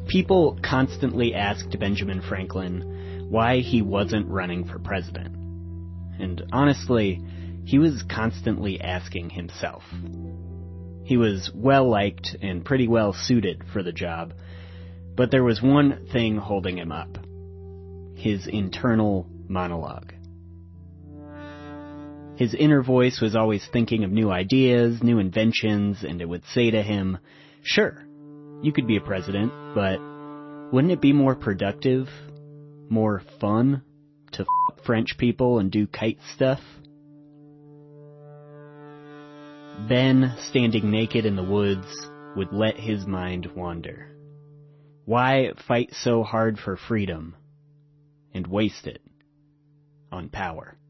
People constantly asked Benjamin Franklin why he wasn't running for president. And honestly, he was constantly asking himself. He was well-liked and pretty well suited for the job, but there was one thing holding him up: his internal monologue. His inner voice was always thinking of new ideas, new inventions, and it would say to him, "Sure, you could be a president, but wouldn't it be more productive, more fun to f*** French people and do kite stuff?" Ben, standing naked in the woods, would let his mind wander. Why fight so hard for freedom and waste it on power?